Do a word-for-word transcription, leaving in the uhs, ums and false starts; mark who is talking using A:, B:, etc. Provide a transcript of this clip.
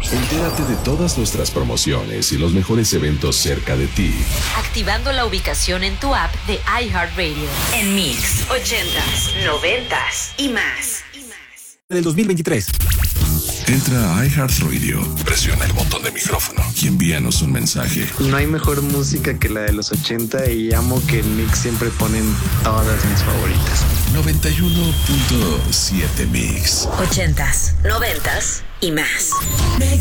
A: Entérate de todas nuestras promociones y los mejores eventos cerca de ti,
B: activando la ubicación en tu app de iHeartRadio.
C: En Mix, ochentas, noventas y más.
D: Del dos mil veintitrés.
A: Entra a iHeartRadio, presiona el botón de micrófono y envíanos un mensaje.
E: No hay mejor música que la de los ochenta y amo que en Mix siempre ponen todas mis favoritas.
A: noventa y uno punto siete Mix.
C: Ochentas, noventas y más.